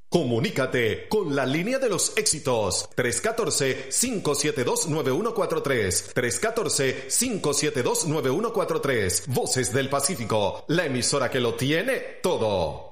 Comunícate con la línea de los éxitos 314-572-9143. 314-572-9143. Voces del Pacífico, la emisora que lo tiene todo.